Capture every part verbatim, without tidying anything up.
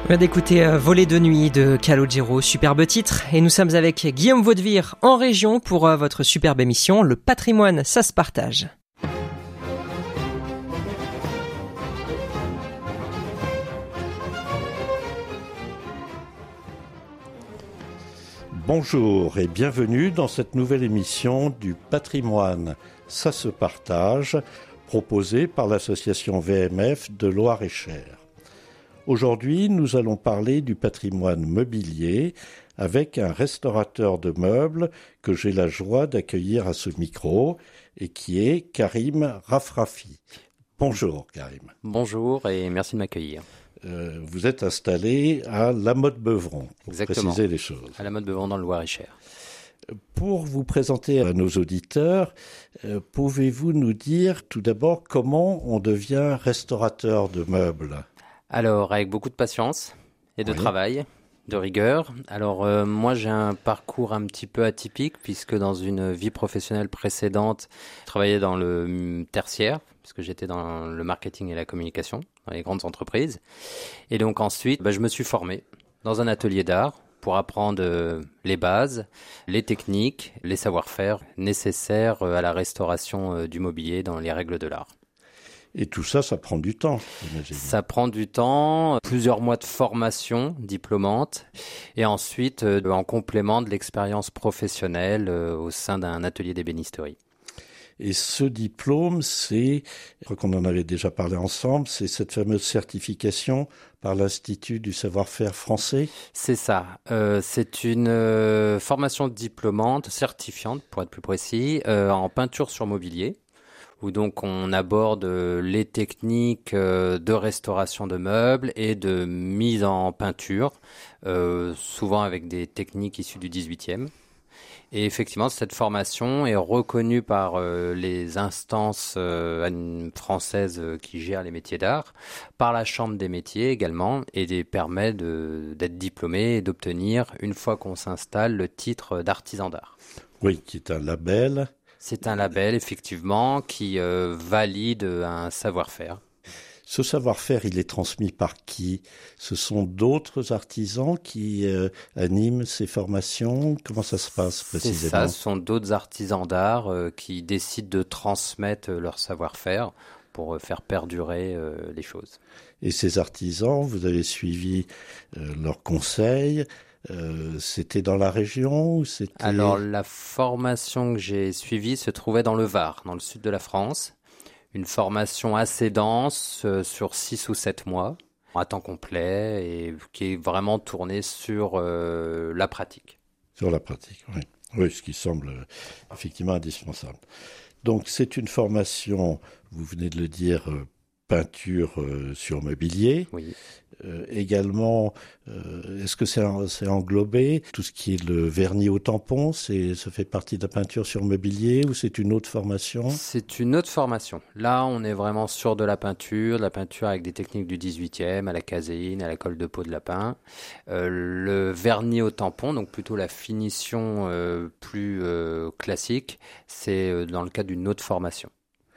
On vient d'écouter euh, Voler de nuit de Calogero, superbe titre. Et nous sommes avec Guillaume Vaudevire en région pour euh, votre superbe émission Le patrimoine, ça se partage. Bonjour et bienvenue dans cette nouvelle émission du patrimoine, ça se partage, proposée par l'association V M F de Loir-et-Cher. Aujourd'hui, nous allons parler du patrimoine mobilier avec un restaurateur de meubles que j'ai la joie d'accueillir à ce micro et qui est Karim Rafrafi. Bonjour Karim. Bonjour et merci de m'accueillir. Euh, vous êtes installé à La Motte-Beuvron, pour Exactement. préciser les choses. À La Motte-Beuvron dans le Loir-et-Cher. Pour vous présenter à nos auditeurs, euh, pouvez-vous nous dire tout d'abord comment on devient restaurateur de meubles ? Alors, avec beaucoup de patience et de Oui. travail, de rigueur. Alors, euh, moi, j'ai un parcours un petit peu atypique puisque dans une vie professionnelle précédente, je travaillais dans le tertiaire puisque j'étais dans le marketing et la communication dans les grandes entreprises. Et donc ensuite, bah, je me suis formé dans un atelier d'art pour apprendre euh, les bases, les techniques, les savoir-faire nécessaires euh, à la restauration euh, du mobilier dans les règles de l'art. Et tout ça, ça prend du temps, j'imagine. Ça prend du temps, plusieurs mois de formation diplômante et ensuite euh, en complément de l'expérience professionnelle euh, au sein d'un atelier d'ébénisterie. Et ce diplôme, c'est, je crois qu'on en avait déjà parlé ensemble, c'est cette fameuse certification par l'Institut du savoir-faire français. C'est ça. Euh, c'est une euh, formation diplômante, certifiante pour être plus précis, euh, en peinture sur mobilier, où donc on aborde euh, les techniques euh, de restauration de meubles et de mise en peinture, euh, souvent avec des techniques issues du dix-huitième. Et effectivement, cette formation est reconnue par euh, les instances euh, françaises euh, qui gèrent les métiers d'art, par la Chambre des métiers également, et des permet de, d'être diplômé et d'obtenir, une fois qu'on s'installe, le titre d'artisan d'art. Oui, qui est un label. C'est un label, effectivement, qui euh, valide un savoir-faire. Ce savoir-faire, il est transmis par qui ? Ce sont d'autres artisans qui euh, animent ces formations ? Comment ça se passe précisément ? C'est ça, ce sont d'autres artisans d'art euh, qui décident de transmettre leur savoir-faire pour euh, faire perdurer euh, les choses. Et ces artisans, vous avez suivi euh, leurs conseils ? Euh, c'était dans la région ou c'était... Alors, la formation que j'ai suivie se trouvait dans le Var, dans le sud de la France. Une formation assez dense euh, sur six ou sept mois, à temps complet, et qui est vraiment tournée sur euh, la pratique. Sur la pratique, oui. Oui, ce qui semble euh, effectivement indispensable. Donc, c'est une formation, vous venez de le dire, euh, peinture euh, sur mobilier. Oui. Euh, également, euh, est-ce que c'est, c'est englobé tout ce qui est le vernis au tampon, c'est, ça fait partie de la peinture sur mobilier ou c'est une autre formation ? C'est une autre formation. Là, on est vraiment sur de la peinture, de la peinture avec des techniques du dix-huitième, à la caséine, à la colle de peau de lapin. Euh, le vernis au tampon, donc plutôt la finition euh, plus euh, classique, c'est euh, dans le cadre d'une autre formation.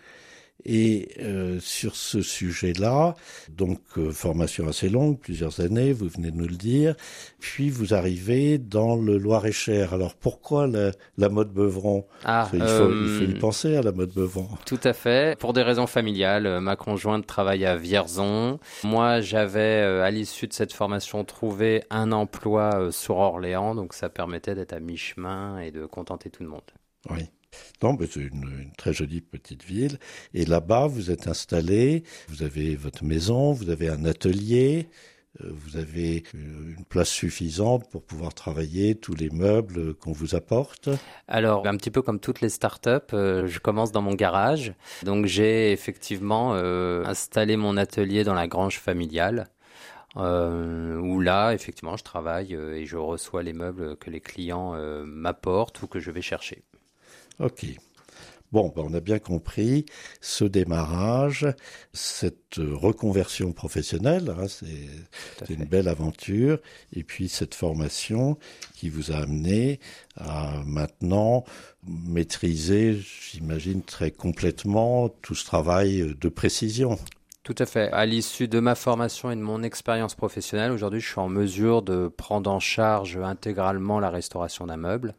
Et euh, sur ce sujet-là, donc euh, formation assez longue, plusieurs années, vous venez de nous le dire, puis vous arrivez dans le Loir-et-Cher. Alors pourquoi la, la Motte-Beuvron ? Ah, il, faut, euh, il faut y penser à la Motte-Beuvron. Tout à fait. Pour des raisons familiales, ma conjointe travaille à Vierzon. Moi, j'avais, euh, à l'issue de cette formation, trouvé un emploi euh, sur Orléans, donc ça permettait d'être à mi-chemin et de contenter tout le monde. Oui. Non, mais c'est une, une très jolie petite ville. Et là-bas, vous êtes installé, vous avez votre maison, vous avez un atelier, euh, vous avez une place suffisante pour pouvoir travailler tous les meubles qu'on vous apporte. Alors, un petit peu comme toutes les startups, euh, je commence dans mon garage. Donc, j'ai effectivement euh, installé mon atelier dans la grange familiale. Euh, où là, effectivement, je travaille euh, et je reçois les meubles que les clients euh, m'apportent ou que je vais chercher. Ok. Bon, ben on a bien compris ce démarrage, cette reconversion professionnelle, hein, c'est, c'est une belle aventure, et puis cette formation qui vous a amené à maintenant maîtriser, j'imagine, très complètement tout ce travail de précision. Tout à fait. À l'issue de ma formation et de mon expérience professionnelle, aujourd'hui, je suis en mesure de prendre en charge intégralement la restauration d'un meuble.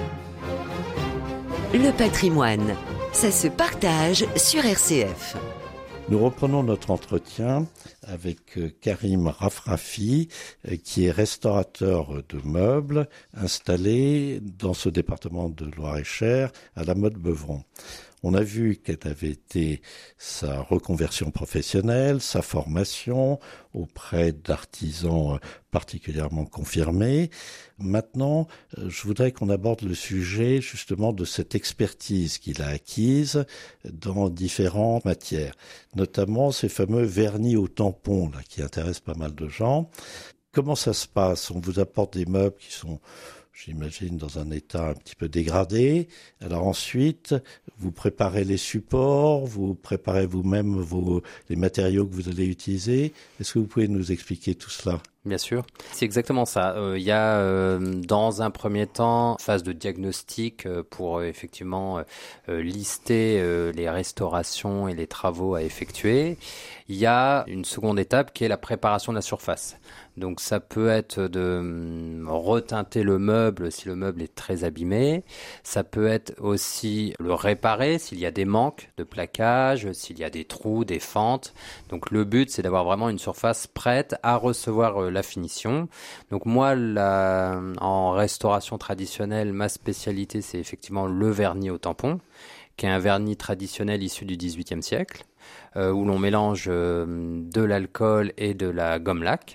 Le patrimoine, ça se partage sur R C F. Nous reprenons notre entretien avec Karim Rafrafi, qui est restaurateur de meubles installé dans ce département de Loir-et-Cher, à la Motte-Beuvron. On a vu quelle avait été sa reconversion professionnelle, sa formation auprès d'artisans particulièrement confirmés. Maintenant, je voudrais qu'on aborde le sujet justement de cette expertise qu'il a acquise dans différentes matières, notamment ces fameux vernis au tampon là, qui intéressent pas mal de gens. Comment ça se passe ? On vous apporte des meubles qui sont, j'imagine, dans un état un petit peu dégradé. Alors ensuite, vous préparez les supports, vous préparez vous-même vos, les matériaux que vous allez utiliser. Est-ce que vous pouvez nous expliquer tout cela ? Bien sûr, c'est exactement ça. Il euh, y a euh, dans un premier temps phase de diagnostic euh, pour euh, effectivement euh, lister euh, les restaurations et les travaux à effectuer. Il y a une seconde étape qui est la préparation de la surface. Donc ça peut être de reteinter le meuble si le meuble est très abîmé. Ça peut être aussi le réparer s'il y a des manques de plaquage, s'il y a des trous, des fentes. Donc le but, c'est d'avoir vraiment une surface prête à recevoir la finition. Donc moi, la, en restauration traditionnelle, ma spécialité, c'est effectivement le vernis au tampon, qui est un vernis traditionnel issu du dix-huitième siècle, euh, où l'on mélange euh, de l'alcool et de la gomme laque.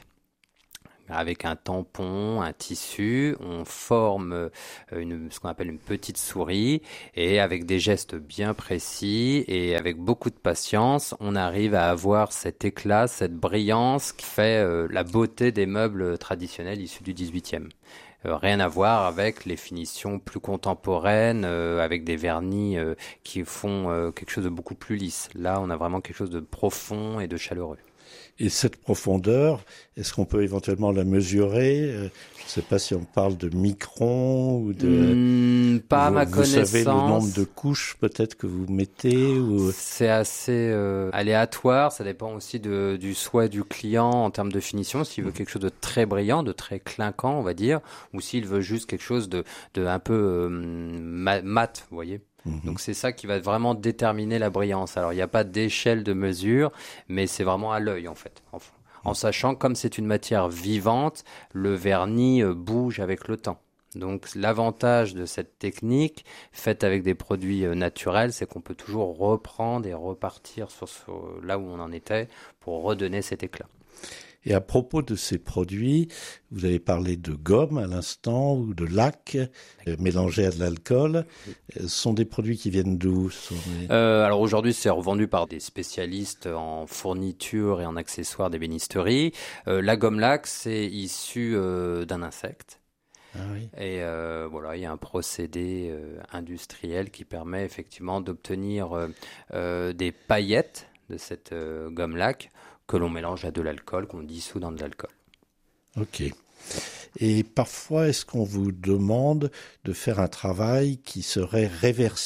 Avec un tampon, un tissu, on forme une, ce qu'on appelle une petite souris et avec des gestes bien précis et avec beaucoup de patience, on arrive à avoir cet éclat, cette brillance qui fait euh, la beauté des meubles traditionnels issus du dix-huitième. Euh, rien à voir avec les finitions plus contemporaines, euh, avec des vernis euh, qui font euh, quelque chose de beaucoup plus lisse. Là, on a vraiment quelque chose de profond et de chaleureux. Et cette profondeur, est-ce qu'on peut éventuellement la mesurer ? Je ne sais pas si on parle de microns ou de... Mmh, pas vous, à ma vous connaissance. savez le nombre de couches peut-être que vous mettez ou... C'est assez euh, aléatoire, ça dépend aussi de, du souhait du client en termes de finition, s'il veut quelque chose de très brillant, de très clinquant, on va dire, ou s'il veut juste quelque chose de, de un peu euh, mat, vous voyez. Donc c'est ça qui va vraiment déterminer la brillance. Alors il n'y a pas d'échelle de mesure, mais c'est vraiment à l'œil en fait. En, en sachant que comme c'est une matière vivante, le vernis bouge avec le temps. Donc l'avantage de cette technique, faite avec des produits naturels, c'est qu'on peut toujours reprendre et repartir sur ce, là où on en était pour redonner cet éclat. Et à propos de ces produits, vous avez parlé de gomme à l'instant ou de lac euh, mélangé à de l'alcool. Ce sont des produits qui viennent d'où ? des... euh, Alors aujourd'hui, c'est revendu par des spécialistes en fourniture et en accessoires d'ébénisterie. Euh, la gomme lac, c'est issu euh, d'un insecte. Ah oui. Et euh, voilà, il y a un procédé euh, industriel qui permet effectivement d'obtenir euh, euh, des paillettes de cette euh, gomme lac que l'on mélange à de l'alcool, qu'on dissout dans de l'alcool. Ok. Et parfois, est-ce qu'on vous demande de faire un travail qui serait réversible ?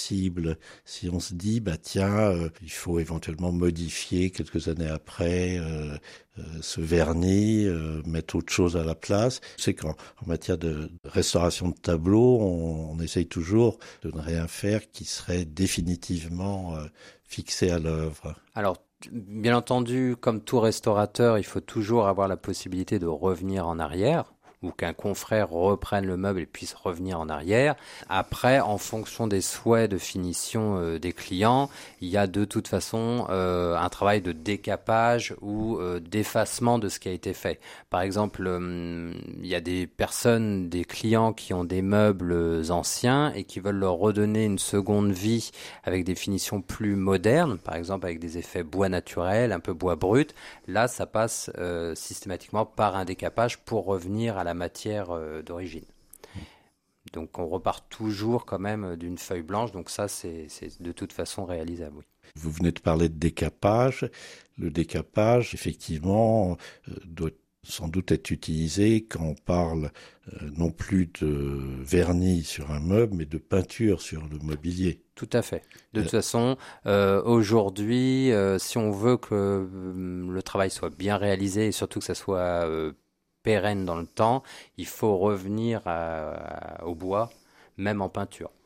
Si on se dit, bah tiens, euh, il faut éventuellement modifier quelques années après euh, euh, ce vernis, euh, mettre autre chose à la place. C'est qu'en en matière de restauration de tableaux, on, on essaye toujours de ne rien faire qui serait définitivement euh, fixé à l'œuvre. Alors, bien entendu, comme tout restaurateur, il faut toujours avoir la possibilité de revenir en arrière ou qu'un confrère reprenne le meuble et puisse revenir en arrière. Après, en fonction des souhaits de finition euh, des clients, il y a de toute façon euh, un travail de décapage ou euh, d'effacement de ce qui a été fait. Par exemple, euh, il y a des personnes, des clients qui ont des meubles anciens et qui veulent leur redonner une seconde vie avec des finitions plus modernes, par exemple avec des effets bois naturel, un peu bois brut. Là, ça passe euh, systématiquement par un décapage pour revenir à la matière euh, d'origine. Donc on repart toujours quand même d'une feuille blanche, donc ça c'est, c'est de toute façon réalisable. Oui. Vous venez de parler de décapage. Le décapage, effectivement, euh, doit sans doute être utilisé quand on parle euh, non plus de vernis sur un meuble, mais de peinture sur le mobilier. Tout à fait. De Euh, toute façon, euh, aujourd'hui, euh, si on veut que euh, le travail soit bien réalisé et surtout que ça soit euh, pérenne dans le temps, il faut revenir à- à- au bois, même en peinture.